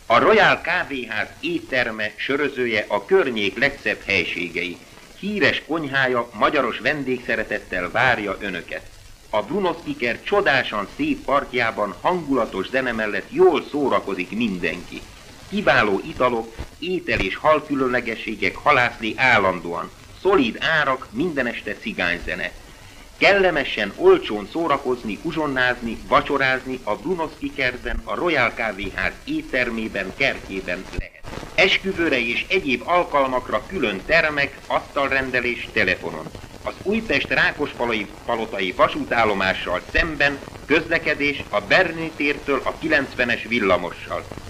A Royal Kávéház étterme, sörözője a környék legszebb helységei. Híres konyhája magyaros vendégszeretettel várja önöket. A Brunoszki-kert csodásan szép parkjában hangulatos zene mellett jól szórakozik mindenki. Kiváló italok, étel és hal különlegességek halászli állandóan. Szolid árak, minden este cigányzene. Kellemesen, olcsón szórakozni, uzsonnázni, vacsorázni a Brunoszki-kertben, a Royal Kávéház éttermében, kertjében lehet. Esküvőre és egyéb alkalmakra külön termek, asztalrendelés telefonon. Az Újpest-Rákospalotai vasútállomással szemben közlekedés a Berni tértől a 90-es villamossal.